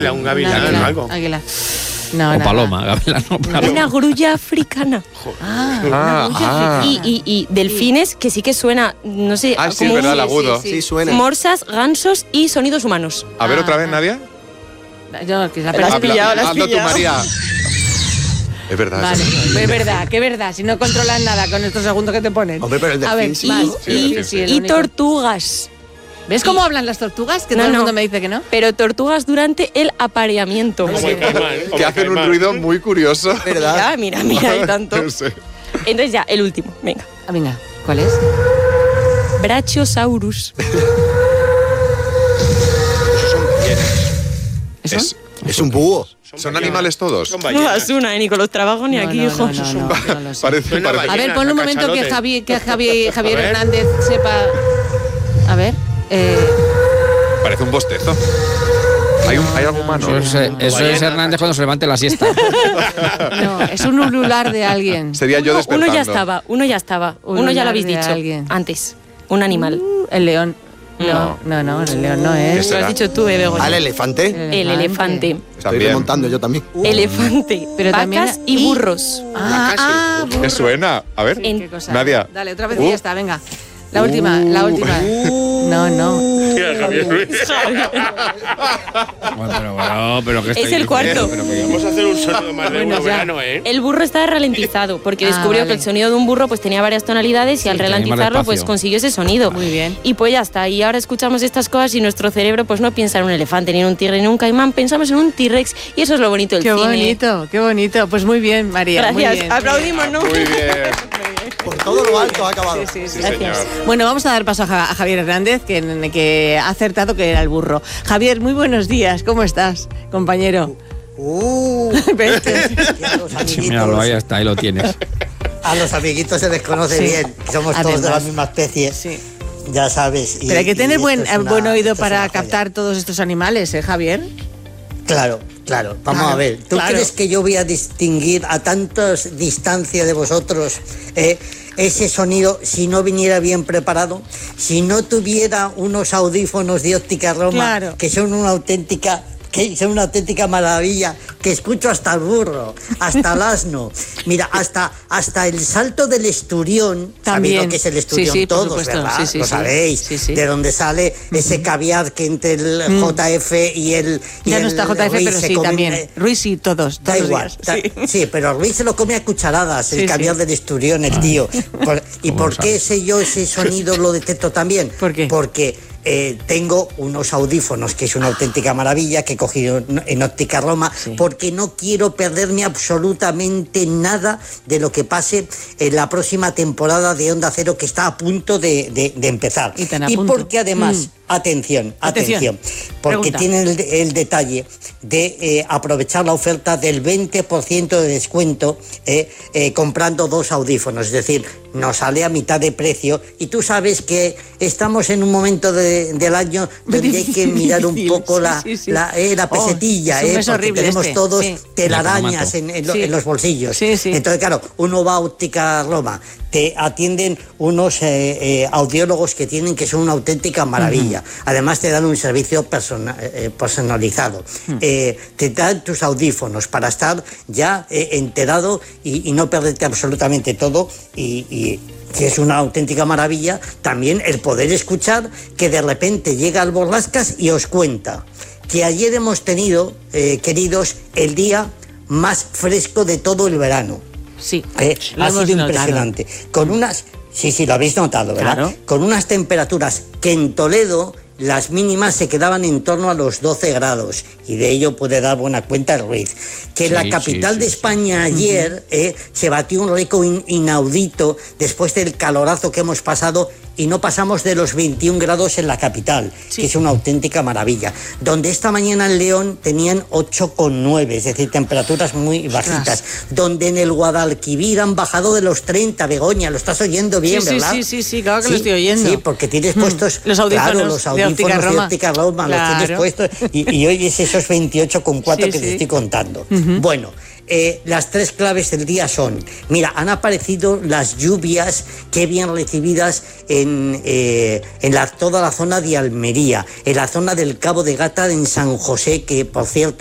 Un gavilán o algo. Águila. O paloma, gavilán o paloma. Una grulla africana. Y delfines, que sí que suena, no sé, sí, como verdad, el agudo. Sí, suena. morsas, gansos y sonidos humanos. A ver, otra vez, Nadia. Yo, que la La has pillado, la has Hazlo tú, pillado. María. Es verdad. Vale, eso. es verdad, que es verdad. Si no controlas nada con estos segundos que te ponen. Hombre, pero el A ver, delfín sí. más. Sí, el delfín sí. el Y único. tortugas. ¿Ves cómo hablan las tortugas? Que No, todo el no. mundo me dice que no. Pero tortugas durante el apareamiento. Como el caimán. como Que el hacen un caimán. ruido muy curioso. ¿Verdad? Mira, y tanto. Sí. Entonces ya, el último, venga. Ah, venga, ¿cuál es? Brachiosaurus. ¿Eso? Es un búho. ¿Son animales todos? Son No ballenas. das una, ni con los trabajos ni aquí, hijo. No lo sé. Parece. Suena A ver, ballena, ponle un la momento que cachalote. Javier A ver. Hernández sepa. A ver. Parece un bostezo. ¿Hay algo humano? Eso es Hernández cuando se levante la siesta. No, es un ulular de alguien. Sería yo despertando. Uno ya estaba. Uno ya lo habéis de dicho alguien. antes. Un animal. El león. No, el león no ¿Qué es. será? Lo has dicho tú, Begoña. Al elefante. El elefante. Estoy También. remontando yo también. Elefante. Pero vacas también- y burros. ¿Qué suena? A ver. En- Qué cosa. Nadia. Dale, otra vez y ya está, venga. La última. No. Mira, Javier Ruiz. Pero ¿qué Es estáis el cuarto. diciendo? Pero Vamos a hacer un sonido más de Bueno, uno ya. verano, ¿eh? El burro está ralentizado porque Ah, descubrió vale. que el sonido de un burro pues tenía varias tonalidades y al tenía más ralentizarlo pues despacio. consiguió ese sonido. Muy bien. Y pues ya está. Y ahora escuchamos estas cosas y nuestro cerebro pues no piensa en un elefante, ni en un tigre, ni en un caimán. Pensamos en un T-Rex y eso es lo bonito del Qué cine. bonito, qué bonito. Pues muy bien, María. Gracias. Muy bien. Aplaudimos, ¿no? Muy bien. Por todo lo alto ha acabado. Sí, sí, Sí, señor. Bueno, vamos a dar paso a Javier Hernández, que ha acertado que era el burro. Javier, muy buenos días. ¿Cómo estás, compañero? ¿Ves? A los Sí, míralo, ahí amiguitos, está, ahí lo tienes. a los amiguitos se les conoce Sí. bien. Somos todos de la Además. misma especie. Sí. Ya sabes. Pero hay que tener buen oído esto es para una joya. captar todos estos animales, ¿eh, Javier? Claro. Vamos a ver. ¿Tú claro. crees que yo voy a distinguir a tantas distancia de vosotros ese sonido si no viniera bien preparado? Si no tuviera unos audífonos de óptica Roma Claro. que son una auténtica maravilla, que escucho hasta el burro, hasta el asno, mira, hasta el salto del esturión. También. ¿Sabéis lo que es el esturión? Sí, por todos, supuesto. ¿verdad? Sí, sí, lo sí. sabéis, Sí. de donde sale ese caviar que entre el JF y el Ya no el está JF, Ruiz pero se sí, comen, también. Ruiz sí, todos Da los igual, días. sí, pero Ruiz se lo come a cucharadas, Sí, el caviar sí. del esturión, el tío. ¿Y ¿cómo por lo qué sabes? sé yo ese sonido lo detecto también? ¿Por qué? Porque tengo unos audífonos, que es una auténtica maravilla, que he cogido en óptica Roma, Sí. porque no quiero perderme absolutamente nada de lo que pase en la próxima temporada de Onda Cero, que está a punto de empezar. Y tan a Y punto. porque además, atención, porque Pregunta. tienen el detalle de aprovechar la oferta del 20% de descuento comprando dos audífonos, es decir, nos sale a mitad de precio, y tú sabes que estamos en un momento del año donde hay que mirar un poco la pesetilla, es un mes porque horrible tenemos este, todos sí. telarañas El Sí. en los bolsillos. Sí, sí. Entonces, claro, uno va a óptica Roma, te atienden unos audiólogos que son una auténtica maravilla. Además te dan un servicio personalizado. Te dan tus audífonos para estar ya enterado y no perderte absolutamente todo, y que es una auténtica maravilla también el poder escuchar que de repente llega al Borrascas y os cuenta que ayer hemos tenido, queridos, el día más fresco de todo el verano. Sí, lo Ha hemos sido notado. impresionante. Con unas, sí, lo habéis notado, ¿verdad? Claro. Con unas temperaturas que en Toledo las mínimas se quedaban en torno a los 12 grados, y de ello puede dar buena cuenta el Ruiz. Que en la Sí, capital sí, de sí, España ayer se batió un récord inaudito después del calorazo que hemos pasado, y no pasamos de los 21 grados en la capital, Sí. que es una auténtica maravilla. Donde esta mañana en León tenían 8,9, es decir, temperaturas muy bajitas. Donde en el Guadalquivir han bajado de los 30, Begoña, lo estás oyendo bien, Sí, ¿verdad? sí, claro que lo estoy oyendo. Sí, porque tienes puestos Los audífonos claro, los de audífonos Óptica de Roma. Óptica Roma, los tienes Claro. puestos, y oyes esos 28,4 Sí, que sí. te estoy contando. Bueno, las 3 claves del día son, mira, han aparecido las lluvias que bien recibidas en toda la zona de Almería, en la zona del Cabo de Gata, en San José, que por cierto